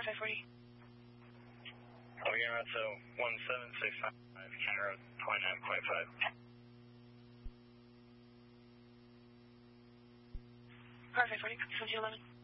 Car 540. We're getting out to 1765, County Road 29.5. Car 540, 1711.